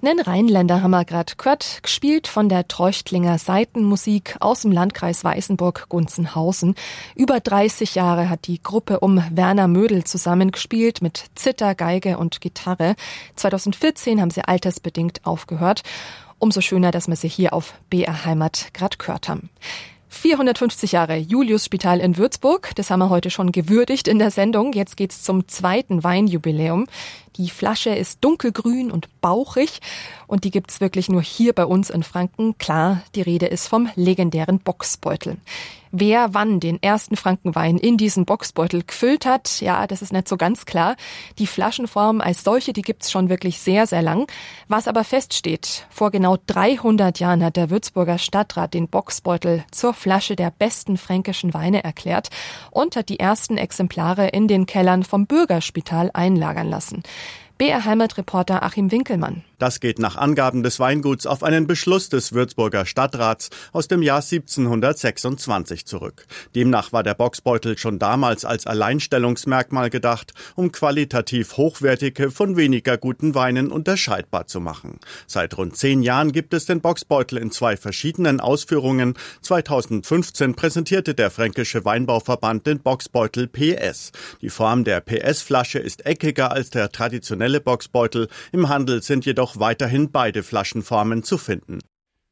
Nen Rheinländer haben wir grad gehört, gespielt von der Treuchtlinger Saitenmusik aus dem Landkreis Weißenburg-Gunzenhausen. Über 30 Jahre hat die Gruppe um Werner Mödel zusammengespielt mit Zither, Geige und Gitarre. 2014 haben sie altersbedingt aufgehört. Umso schöner, dass wir sie hier auf BR Heimat grad gehört haben. 450 Jahre Juliusspital in Würzburg, das haben wir heute schon gewürdigt in der Sendung. Jetzt geht's zum 2. Weinjubiläum. Die Flasche ist dunkelgrün und bauchig und die gibt's wirklich nur hier bei uns in Franken. Klar, die Rede ist vom legendären Bocksbeutel. Wer wann den ersten Frankenwein in diesen Bocksbeutel gefüllt hat, ja, das ist nicht so ganz klar. Die Flaschenform als solche, die gibt's schon wirklich sehr, sehr lang. Was aber feststeht, vor genau 300 Jahren hat der Würzburger Stadtrat den Bocksbeutel zur Flasche der besten fränkischen Weine erklärt und hat die ersten Exemplare in den Kellern vom Bürgerspital einlagern lassen. BR Heimatreporter Achim Winkelmann. Das geht nach Angaben des Weinguts auf einen Beschluss des Würzburger Stadtrats aus dem Jahr 1726 zurück. Demnach war der Bocksbeutel schon damals als Alleinstellungsmerkmal gedacht, um qualitativ hochwertige von weniger guten Weinen unterscheidbar zu machen. Seit rund 10 Jahren gibt es den Bocksbeutel in 2 verschiedenen Ausführungen. 2015 präsentierte der Fränkische Weinbauverband den Bocksbeutel PS. Die Form der PS-Flasche ist eckiger als der traditionelle Bocksbeutel. Im Handel sind jedoch weiterhin beide Flaschenformen zu finden.